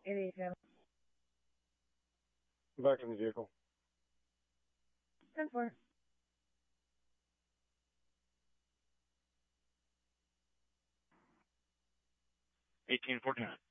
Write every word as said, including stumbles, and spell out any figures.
eighty-seven. Back in the vehicle. ten four. eighteen forty-nine.